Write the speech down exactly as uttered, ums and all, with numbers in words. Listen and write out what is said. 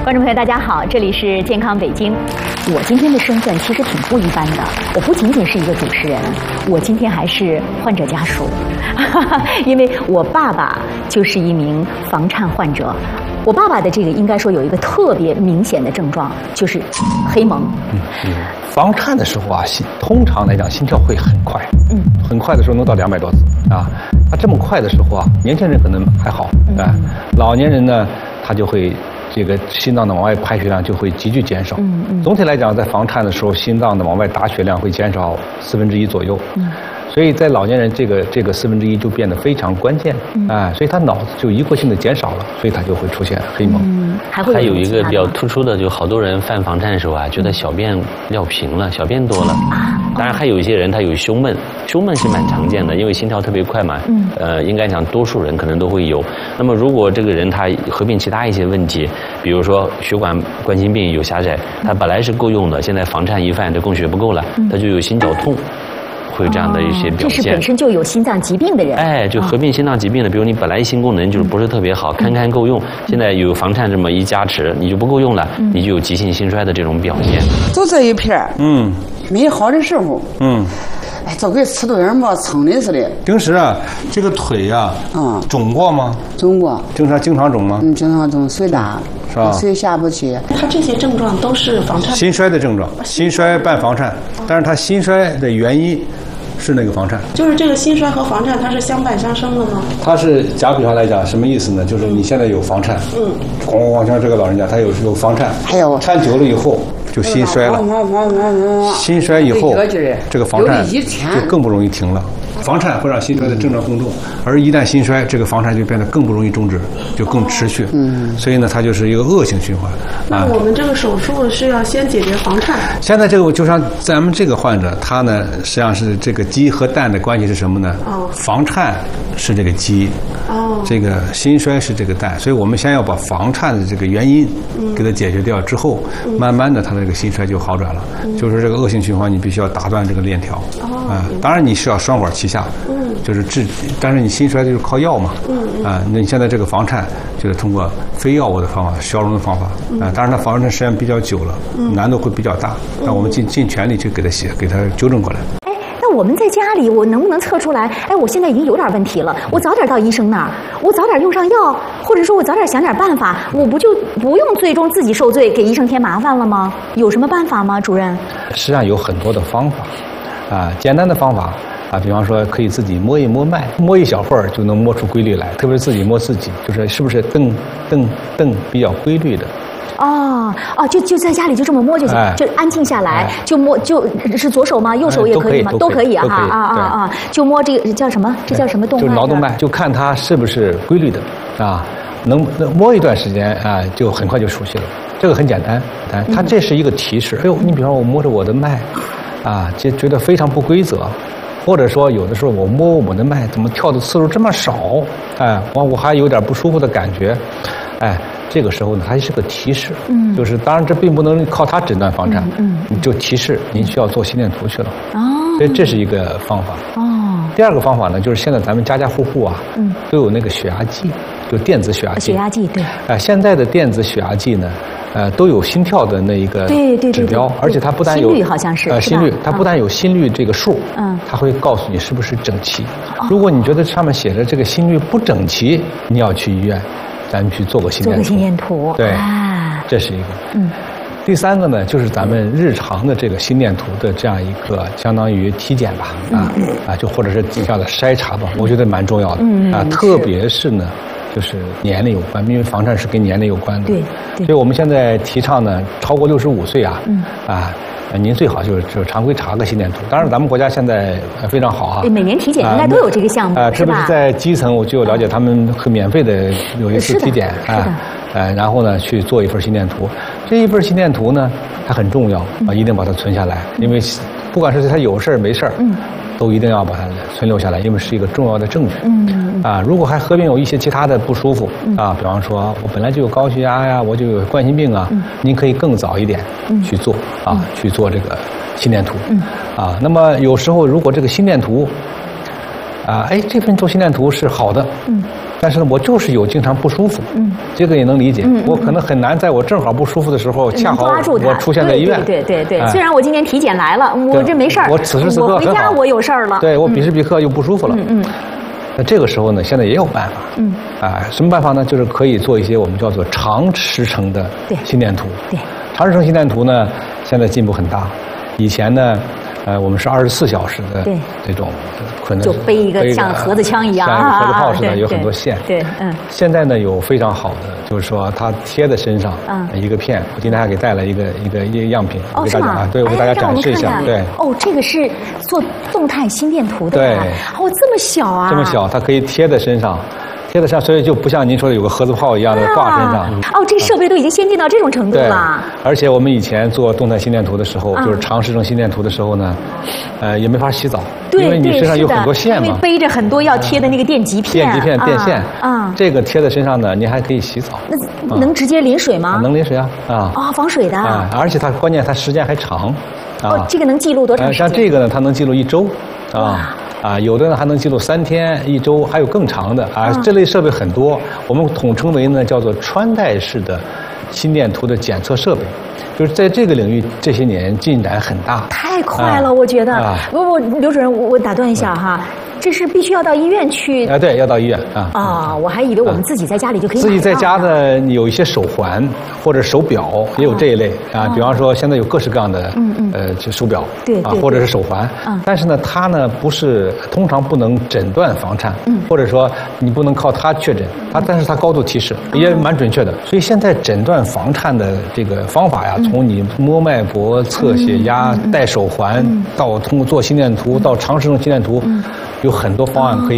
观众朋友，大家好，这里是健康北京。我今天的身份其实挺不一般的，我不仅仅是一个主持人，我今天还是患者家属，因为我爸爸就是一名房颤患者。我爸爸的这个应该说有一个特别明显的症状，就是黑蒙。 嗯嗯，房颤的时候啊，心通常来讲心跳会很快，嗯，很快的时候能到两百多次啊。他这么快的时候啊，年轻人可能还好，啊，老年人呢，他就会这个心脏的往外排血量就会急剧减少。嗯嗯。总体来讲，在房颤的时候，心脏的往外打血量会减少四分之一左右。嗯。所以在老年人这个这个四分之一就变得非常关键，嗯、啊，所以他脑子就一过性的减少了，所以他就会出现黑蒙。 嗯，还会有还有一个比较突出的，就好多人犯房颤的时候啊，觉得小便尿频了，小便多了。啊，当然还有一些人他有胸闷，胸闷是蛮常见的，因为心跳特别快嘛。嗯。呃，应该讲多数人可能都会有。那么如果这个人他合并其他一些问题，比如说血管冠心病有狭窄，他本来是够用的，现在房颤一犯，这供血不够了，他就有心绞痛。会有这样的一些表现， 这是本身就有心脏疾病的人， 哎，就合并心脏疾病的，比如你本来心功能就是不是特别好，堪堪够用，现在有房颤这么一加持，你就不够用了，你就有急性心衰的这种表现。 就这一片， 嗯， 没好的时候，嗯，哎，就跟吃顿什么撑的似的。 平时啊，这个腿呀，嗯，肿过吗？ 肿过。 经常经常肿吗？ 嗯，经常肿，水大， 是吧？ 水下不去。 他这些症状都是房颤。 心衰的症状，心衰伴房颤，但是他心衰的原因是那个房颤。 就是这个心衰和房颤，它是相伴相生的吗？ 它是假比方来讲，什么意思呢？就是你现在有房颤，嗯，咣咣咣，像这个老人家，他有有房颤， 还有颤久了以后就心衰了，心衰以后，这个房颤就更不容易停了。房颤会让心衰的症状更重，而一旦心衰，这个房颤就变得更不容易终止，就更持续。嗯，所以呢，它就是一个恶性循环。 那我们这个手术是要先解决房颤。 现在这个就像咱们这个患者，他呢实际上是这个鸡和蛋的关系是什么呢？哦，房颤是这个鸡，哦，这个心衰是这个蛋，所以我们先要把房颤的这个原因给它解决掉之后，嗯、慢慢的他的这个心衰就好转了。嗯、就是这个恶性循环，你必须要打断这个链条。哦，啊，当然你是要双管齐下。嗯，就是治，但是你心衰就是靠药嘛。嗯啊，那你现在这个房颤就是通过非药物的方法消融的方法。啊，当然它房颤时间比较久了，难度会比较大。那我们尽尽全力去给它写，给它纠正过来。 哎，那我们在家里，我能不能测出来？哎，我现在已经有点问题了，我早点到医生那儿，我早点用上药，或者说我早点想点办法，我不就不用最终自己受罪，给医生添麻烦了吗？有什么办法吗，主任？ 实际上有很多的方法，啊，简单的方法。啊，比方说可以自己摸一摸脉，摸一小会儿就能摸出规律来，特别是自己摸自己，就是是不是蹬蹬蹬比较规律的。 哦哦，就就在家里就这么摸就行，哎、就安静下来，哎、就摸，就是左手吗？右手也可以吗？ 哎、都可以啊，啊啊啊啊！就摸这个叫什么？这叫什么动脉？ 就是脑动脉，就看它是不是规律的啊。能摸一段时间啊，就很快就熟悉了。这个很简单，啊，它这是一个提示。哎呦，你比方说我摸着我的脉，啊，就觉得非常不规则。或者说，有的时候我摸我的脉，怎么跳的次数这么少？哎，我我还有点不舒服的感觉，哎，这个时候呢，它是个提示，嗯，就是当然这并不能靠它诊断房颤，嗯，你就提示您需要做心电图去了，哦，所以这是一个方法，哦，第二个方法呢，就是现在咱们家家户户啊，嗯，都有那个血压计，就电子血压计， 血压计对， 哎，现在的电子血压计呢。呃，都有心跳的那一个指标，而且它不但有心率，好像是呃心率，它不但有心率这个数，嗯，它会告诉你是不是整齐。如果你觉得上面写着这个心率不整齐，你要去医院，咱们去做个心电图。 做个心电图， 对，这是一个。嗯，第三个呢，就是咱们日常的这个心电图的这样一个相当于体检吧，啊啊，就或者是这样的筛查吧，我觉得蛮重要的。嗯啊，特别是呢。就是年龄有关，因为房颤是跟年龄有关的。 对，对。 所以我们现在提倡呢，超过六十五岁啊，嗯，啊，您最好就是就常规查个心电图。当然，咱们国家现在非常好啊， 每年体检应该都有这个项目， 啊，特别是在基层，我就了解他们会免费的有一次体检啊，呃，然后呢去做一份心电图。这一份心电图呢，它很重要啊，一定把它存下来，因为不管是他有事儿没事儿，嗯。都一定要把它存留下来，因为是一个重要的证据。嗯啊，如果还合并有一些其他的不舒服、嗯、啊，比方说我本来就有高血压呀，我就有冠心病啊，嗯、您可以更早一点去做、嗯、啊，去做这个心电图。嗯啊，那么有时候如果这个心电图啊，哎，这份做心电图是好的，嗯，但是呢，我就是有经常不舒服，嗯，这个也能理解，嗯，我可能很难在我正好不舒服的时候，恰好我出现在医院， 对对对对。虽然我今天体检来了，我这没事儿， 我此时此刻我回家我有事儿了， 对我彼时彼刻又不舒服了，嗯嗯。那这个时候呢，现在也有办法，嗯，啊，什么办法呢？就是可以做一些我们叫做长时程的心电图， 对， 长时程心电图呢，现在进步很大，以前呢。呃，我们是二十四小时的这种，可能就背一个像盒子枪一样， 像一个盒子炮似的，有很多线。 对，嗯。 现在呢，有非常好的，就是说它贴在身上，一个片。我今天还给带来一个一个一个样品， 哦，是吗？ 对，我给大家展示一下。对。 哦，这个是做动态心电图的。 对。 哦，这么小啊！ 这么小，它可以贴在身上。贴得上，所以就不像您说的有个盒子炮一样的挂身上。 哦，这设备都已经先进到这种程度了。 而且我们以前做动态心电图的时候，就是长时程心电图的时候呢，呃，也没法洗澡，因为你身上有很多线嘛， 因为背着很多要贴的那个电极片、 电极片、电线。啊，这个贴在身上呢，您还可以洗澡。 那能直接淋水吗？ 能淋水啊，啊。 哦，防水的。 啊，而且它关键它时间还长。 哦，这个能记录多长时间？ 像这个呢，它能记录一周。啊。啊，有的呢还能记录三天、一周，还有更长的啊。这类设备很多，我们统称为呢叫做穿戴式的心电图的检测设备，就是在这个领域这些年进展很大。 太快了，我觉得。不不，刘主任，我我打断一下哈。这是必须要到医院去啊？对，要到医院啊。 啊，我还以为我们自己在家里就可以。 自己在家呢，有一些手环或者手表也有这一类啊。比方说，现在有各式各样的嗯嗯呃就手表， 对啊，或者是手环。嗯。但是呢，它呢不是通常不能诊断房颤，嗯，或者说你不能靠它确诊，它但是它高度提示也蛮准确的。所以现在诊断房颤的这个方法呀，从你摸脉搏、测血压、戴手环，到通过做心电图，到长时程心电图。有很多方案可以。